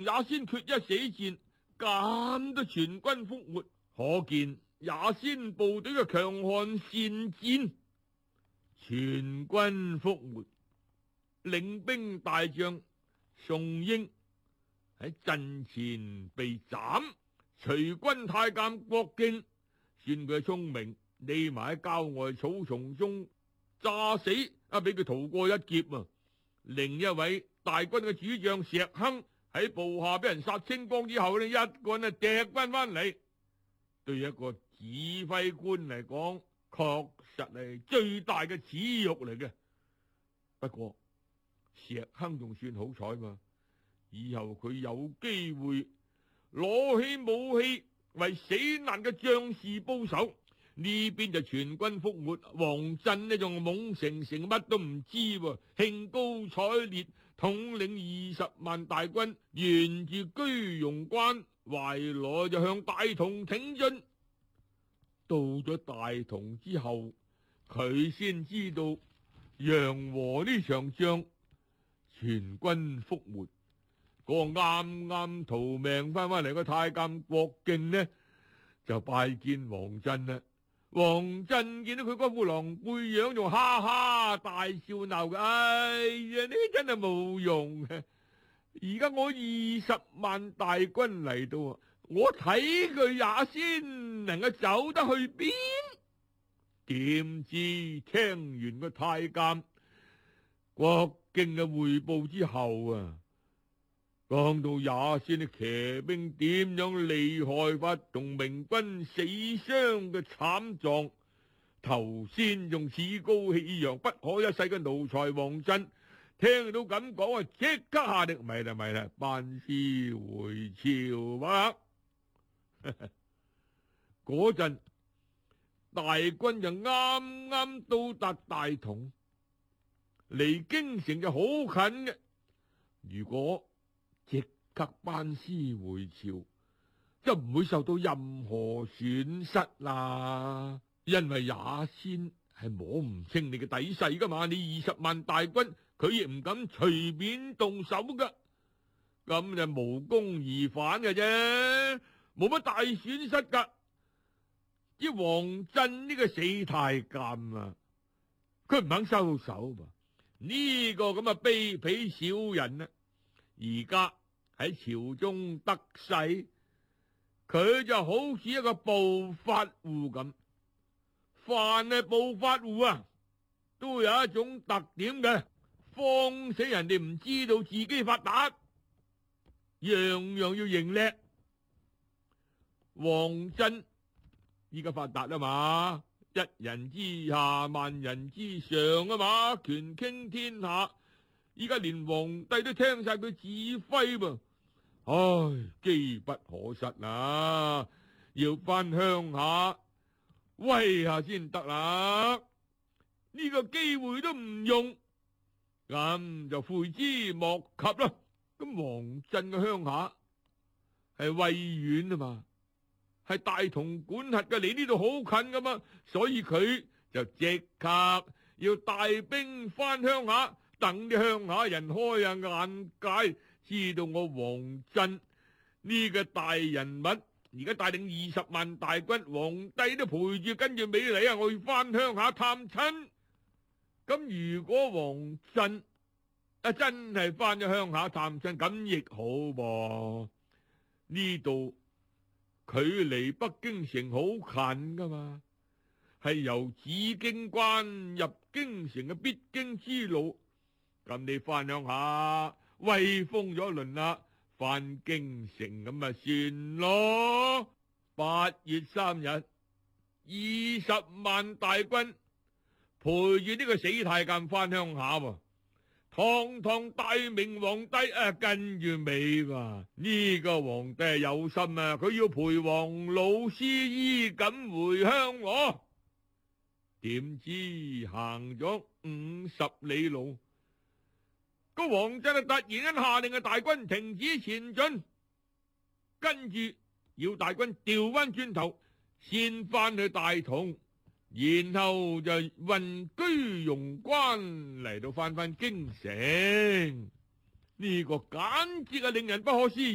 也先決一死戰，咁都全軍覆沒，可見也先部隊嘅強悍善戰。全軍覆沒，領兵大將宋英喺陣前被斬，隨軍太監郭敬算佢聰明，匿埋喺郊外草叢中詐死，俾佢逃過一劫啊！另一位大軍嘅主將石亨喺部下俾人殺清光之後呢，一個人掟翻嚟，對一個指揮官嚟講，確實係最大嘅恥辱嚟嘅。不過石亨仲算好彩嘛，以後佢有機會攞起武器為死難嘅將士報仇。呢邊就全軍覆沒，王振呢仲懵成乜都唔知喎，興高采烈統領20萬大軍，沿住居庸關懷來就向大同挺進。到咗大同之後，佢先知道陽和呢場仗全軍覆沒，個啱啱逃命翻嚟個太監郭敬呢就拜見王振啦。王振見到佢嗰副狼狽樣，仲哈哈大笑鬧嘅。哎呀，呢真係冇用啊！而家我20萬大軍嚟到啊，我睇佢也先能夠走得去邊？點知聽完個太監郭敬嘅匯報之後啊，講到也先啲騎兵點樣厲害法，同明軍死傷嘅慘狀，頭先仲趾高氣揚不可一世嘅奴才王振，聽到咁講啊，即刻下令咪啦，班師回朝吧。嗰陣大軍就啱啱到達大同，離京城就好近嘅。如果即刻班師回朝，就唔會受到任何損失啦。因為也先係摸唔清你嘅底細噶嘛，你20萬大軍，佢亦唔敢隨便動手噶，咁就無功而返嘅啫，冇乜大損失噶。啲王振呢個死太監啊，佢唔肯收手噃，呢個咁嘅卑鄙小人啊，而家喺朝中得勢，佢就好似一個暴發戶咁。凡係暴發戶啊，都有一種特點嘅，慌死人哋唔知道自己發達，樣樣要認叻。王振依家發達啊嘛，一人之下萬人之上啊嘛，權傾天下。依家連皇帝都聽晒佢指揮噃，唉，機不可失啊！要翻鄉下威下先得啦，呢個機會都唔用，咁就悔之莫及啦。咁王振嘅鄉下係衛縣啊嘛，係大同管轄嘅，離呢度好近噶嘛，所以佢就即刻要帶兵翻鄉下，等啲鄉下人開下眼界，知道我王振呢個大人物而家帶領20萬大軍，皇帝都陪住跟住尾嚟啊！我要翻鄉下探親。咁如果王振真係翻咗鄉下探親，咁亦好噃。呢度距離北京城好近噶嘛，係由紫荊關入京城嘅必經之路。咁你翻鄉下威風咗一輪啦，翻京城咁咪算咯。8月3日，20萬大軍陪住呢個死太監翻鄉下喎，堂堂大明皇帝跟住尾喎。呢個皇帝係有心啊，佢要陪王老師衣錦回鄉喎。點知行咗50里路，個王振突然間下令大軍停止前進，跟住要大軍調翻轉頭，先翻去大同，然後就運居庸關嚟到翻京城。呢個簡直係令人不可思議。